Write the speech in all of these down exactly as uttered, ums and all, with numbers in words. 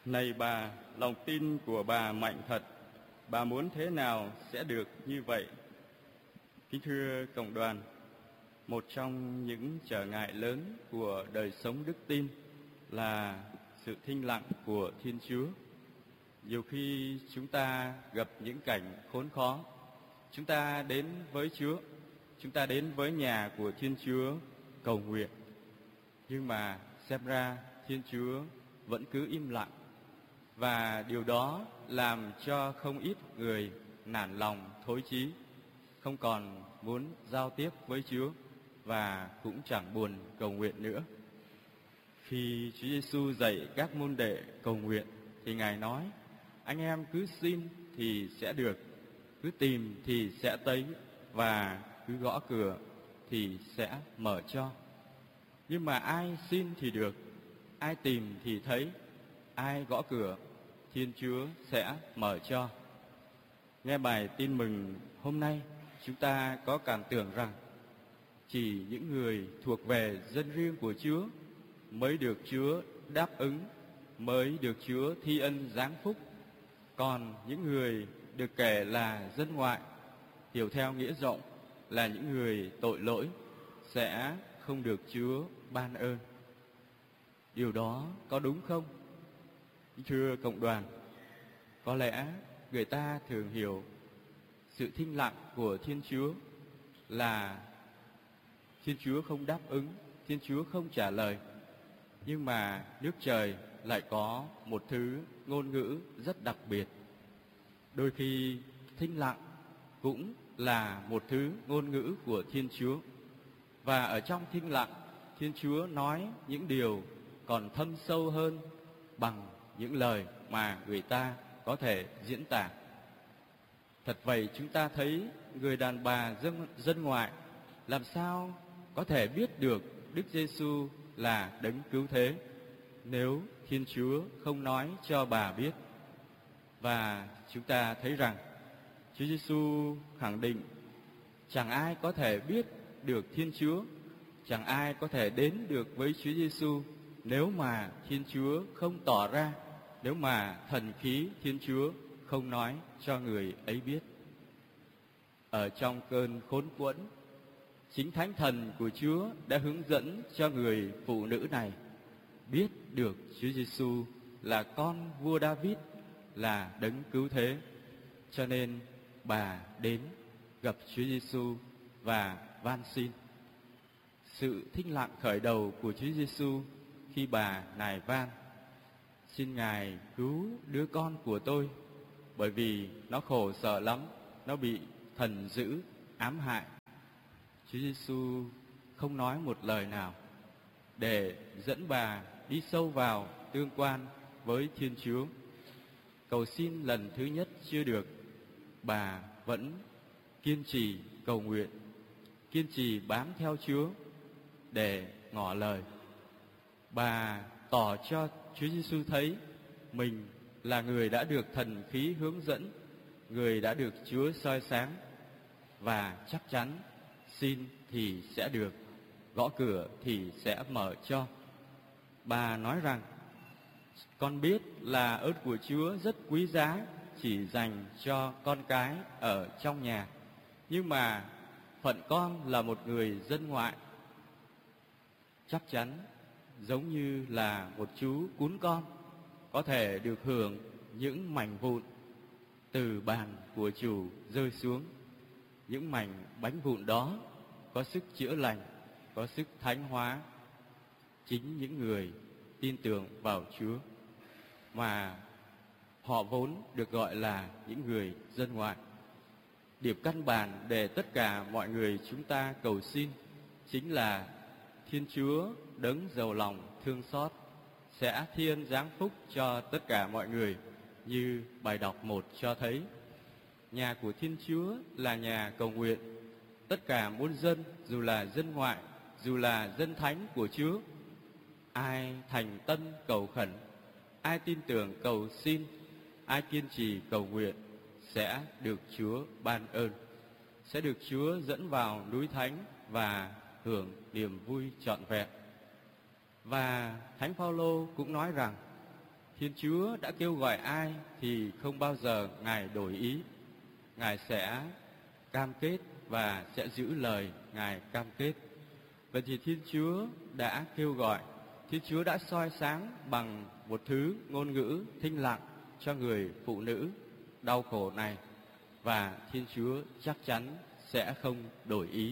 Này bà, lòng tin của bà mạnh thật. Bà muốn thế nào sẽ được như vậy. Kính thưa cộng đoàn, một trong những trở ngại lớn của đời sống đức tin là sự thinh lặng của Thiên Chúa. Nhiều khi chúng ta gặp những cảnh khốn khó, chúng ta đến với Chúa, chúng ta đến với nhà của Thiên Chúa cầu nguyện, nhưng mà xem ra Thiên Chúa vẫn cứ im lặng. Và điều đó làm cho không ít người nản lòng thối chí, không còn muốn giao tiếp với Chúa và cũng chẳng buồn cầu nguyện nữa. Khi Chúa Giêsu dạy các môn đệ cầu nguyện thì Ngài nói: anh em cứ xin thì sẽ được, cứ tìm thì sẽ thấy, và cứ gõ cửa thì sẽ mở cho. Nhưng mà ai xin thì được, ai tìm thì thấy, ai gõ cửa Thiên Chúa sẽ mở cho. Nghe bài tin mừng hôm nay, chúng ta có cảm tưởng rằng chỉ những người thuộc về dân riêng của Chúa mới được Chúa đáp ứng, mới được Chúa thi ân giáng phúc. Còn những người được kể là dân ngoại, hiểu theo nghĩa rộng là những người tội lỗi, sẽ không được Chúa ban ơn. Điều đó có đúng không? Thưa cộng đoàn, có lẽ người ta thường hiểu sự thinh lặng của Thiên Chúa là Thiên Chúa không đáp ứng, Thiên Chúa không trả lời. Nhưng mà nước trời lại có một thứ ngôn ngữ rất đặc biệt. Đôi khi thinh lặng cũng là một thứ ngôn ngữ của Thiên Chúa. Và ở trong thinh lặng, Thiên Chúa nói những điều còn thâm sâu hơn bằng những lời mà người ta có thể diễn tả. Thật vậy, chúng ta thấy người đàn bà dân, dân ngoại làm sao có thể biết được Đức Giêsu là đấng cứu thế nếu Thiên Chúa không nói cho bà biết. Và chúng ta thấy rằng Chúa Giêsu khẳng định chẳng ai có thể biết được Thiên Chúa, chẳng ai có thể đến được với Chúa Giêsu nếu mà Thiên Chúa không tỏ ra, nếu mà thần khí Thiên Chúa không nói cho người ấy biết. Ở trong cơn khốn quẫn, chính Thánh Thần của Chúa đã hướng dẫn cho người phụ nữ này biết được Chúa Giêsu là con vua David, là đấng cứu thế. Cho nên bà đến gặp Chúa Giêsu và van xin. Sự thinh lặng khởi đầu của Chúa Giêsu khi bà nài van: xin Ngài cứu đứa con của tôi, bởi vì nó khổ sở lắm, nó bị thần dữ ám hại. Chúa Giêsu không nói một lời nào để dẫn bà đi sâu vào tương quan với Thiên Chúa. Cầu xin lần thứ nhất chưa được, bà vẫn kiên trì cầu nguyện, kiên trì bám theo Chúa để ngỏ lời. Bà tỏ cho Chúa Giêsu thấy mình là người đã được thần khí hướng dẫn, người đã được Chúa soi sáng, và chắc chắn xin thì sẽ được, gõ cửa thì sẽ mở cho. Bà nói rằng: con biết là ơn của Chúa rất quý giá, chỉ dành cho con cái ở trong nhà, nhưng mà phận con là một người dân ngoại, chắc chắn giống như là một chú cún con có thể được hưởng những mảnh vụn từ bàn của chủ rơi xuống. Những mảnh bánh vụn đó có sức chữa lành, có sức thánh hóa chính những người tin tưởng vào Chúa, mà họ vốn được gọi là những người dân ngoại. Điểm căn bản để tất cả mọi người chúng ta cầu xin chính là Thiên Chúa đấng giàu lòng thương xót sẽ thiên giáng phúc cho tất cả mọi người, như bài đọc một cho thấy. Nhà của Thiên Chúa là nhà cầu nguyện. Tất cả muôn dân, dù là dân ngoại, dù là dân thánh của Chúa, ai thành tâm cầu khẩn, ai tin tưởng cầu xin, ai kiên trì cầu nguyện sẽ được Chúa ban ơn, sẽ được Chúa dẫn vào núi thánh và hưởng niềm vui trọn vẹn. Và Thánh Phaolô cũng nói rằng Thiên Chúa đã kêu gọi ai thì không bao giờ Ngài đổi ý. Ngài sẽ cam kết và sẽ giữ lời Ngài cam kết. Vậy thì Thiên Chúa đã kêu gọi, Thiên Chúa đã soi sáng bằng một thứ ngôn ngữ thinh lặng cho người phụ nữ đau khổ này, và Thiên Chúa chắc chắn sẽ không đổi ý.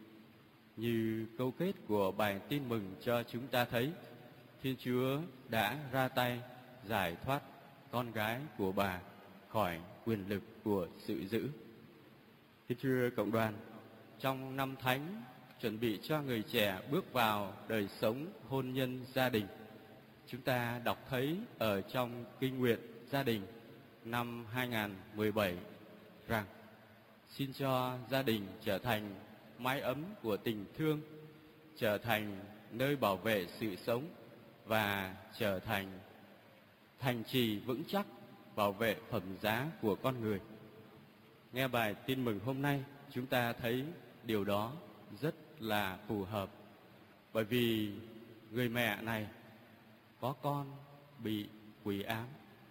Như câu kết của bài tin mừng cho chúng ta thấy, Thiên Chúa đã ra tay giải thoát con gái của bà khỏi quyền lực của sự dữ. Kính thưa cộng đoàn, trong năm thánh chuẩn bị cho người trẻ bước vào đời sống hôn nhân gia đình, chúng ta đọc thấy ở trong kinh nguyện gia đình năm hai không một bảy rằng: xin cho gia đình trở thành mái ấm của tình thương, trở thành nơi bảo vệ sự sống và trở thành thành trì vững chắc bảo vệ phẩm giá của con người. Nghe bài tin mừng hôm nay, chúng ta thấy điều đó rất là phù hợp. Bởi vì người mẹ này có con bị quỷ ám.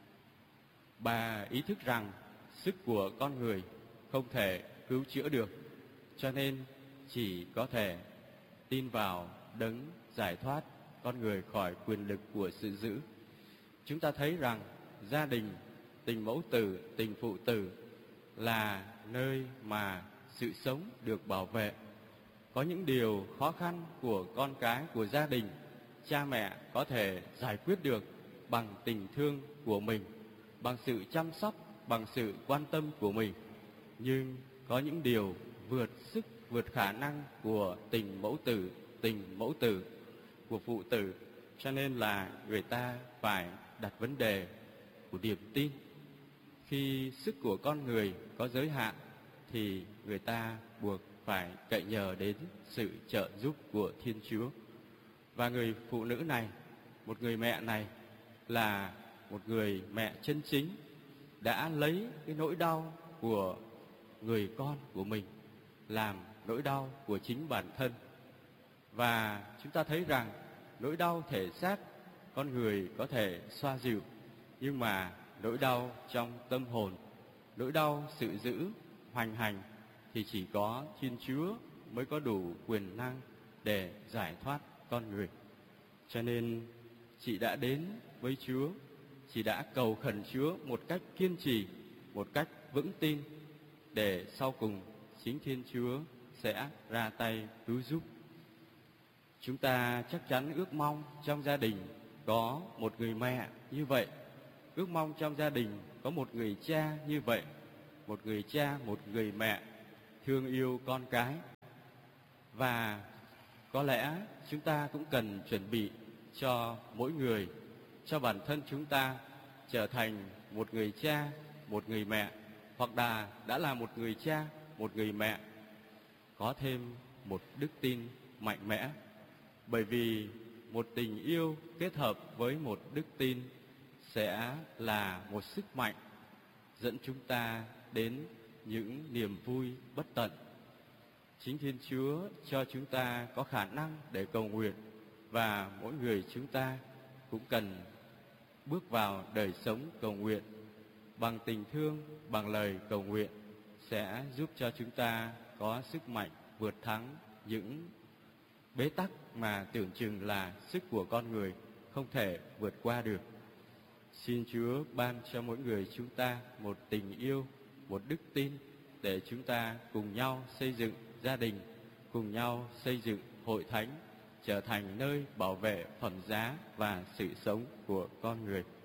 Bà ý thức rằng sức của con người không thể cứu chữa được, cho nên chỉ có thể tin vào đấng giải thoát con người khỏi quyền lực của sự dữ. Chúng ta thấy rằng gia đình, tình mẫu tử, tình phụ tử là nơi mà sự sống được bảo vệ. Có những điều khó khăn của con cái, của gia đình, cha mẹ có thể giải quyết được bằng tình thương của mình, bằng sự chăm sóc, bằng sự quan tâm của mình. Nhưng có những điều vượt sức, vượt khả năng của tình mẫu tử, tình mẫu tử, của phụ tử. Cho nên là người ta phải đặt vấn đề của niềm tin. Khi sức của con người có giới hạn thì người ta buộc phải cậy nhờ đến sự trợ giúp của Thiên Chúa. Và người phụ nữ này, một người mẹ này, là một người mẹ chân chính, đã lấy cái nỗi đau của người con của mình làm nỗi đau của chính bản thân. Và chúng ta thấy rằng nỗi đau thể xác con người có thể xoa dịu, nhưng mà nỗi đau trong tâm hồn, nỗi đau sự dữ hoành hành thì chỉ có Thiên Chúa mới có đủ quyền năng để giải thoát con người. Cho nên chị đã đến với Chúa, chị đã cầu khẩn Chúa một cách kiên trì, một cách vững tin, để sau cùng chính Thiên Chúa sẽ ra tay cứu giúp. Chúng ta chắc chắn ước mong trong gia đình có một người mẹ như vậy, ước mong trong gia đình có một người cha như vậy, một người cha, một người mẹ thương yêu con cái. Và có lẽ chúng ta cũng cần chuẩn bị cho mỗi người, cho bản thân chúng ta trở thành một người cha, một người mẹ, hoặc là đã là một người cha, một người mẹ, có thêm một đức tin mạnh mẽ. Bởi vì một tình yêu kết hợp với một đức tin sẽ là một sức mạnh dẫn chúng ta đến những niềm vui bất tận. Chính Thiên Chúa cho chúng ta có khả năng để cầu nguyện, và mỗi người chúng ta cũng cần bước vào đời sống cầu nguyện bằng tình thương, bằng lời cầu nguyện, sẽ giúp cho chúng ta có sức mạnh vượt thắng những bế tắc mà tưởng chừng là sức của con người không thể vượt qua được. Xin Chúa ban cho mỗi người chúng ta một tình yêu, một đức tin, để chúng ta cùng nhau xây dựng gia đình, cùng nhau xây dựng hội thánh, trở thành nơi bảo vệ phẩm giá và sự sống của con người.